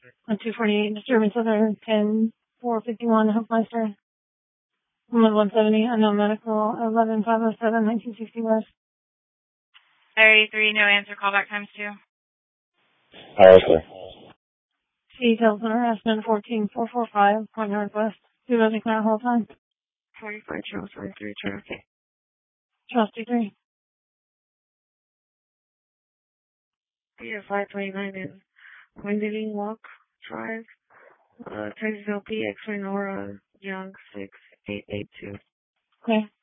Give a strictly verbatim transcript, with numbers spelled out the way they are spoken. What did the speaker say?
On two forty-eight, disturbance other ten four fifty-one, Hoofmeister. one seventy, unknown medical, eleven five oh seven, nineteen sixty West. Area three, no answer, callback times two. Alright, sir. C, telephone harassment, fourteen four forty-five, Point Northwest. Two doesn't clear whole time. forty-five, Charles forty-three, traffic. Charles two three. We have five twenty-nine in Winding Walk Drive, uh, Texas L P, X-Ray Nora, Young, six eight eight two. Okay.